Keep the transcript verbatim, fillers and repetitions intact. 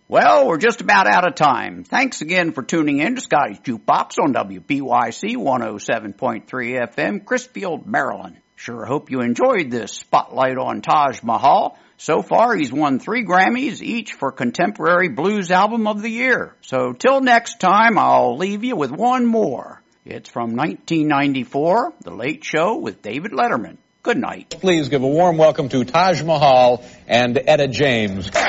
Well, we're just about out of time. Thanks again for tuning in to Scotty's Jukebox on W P Y C one oh seven point three F M, Chrisfield, Maryland. Sure hope you enjoyed this spotlight on Taj Mahal. So far, he's won three Grammys, each for Contemporary Blues Album of the Year. So till next time, I'll leave you with one more. It's from nineteen ninety-four, The Late Show with David Letterman. Good night. Please give a warm welcome to Taj Mahal and Etta James.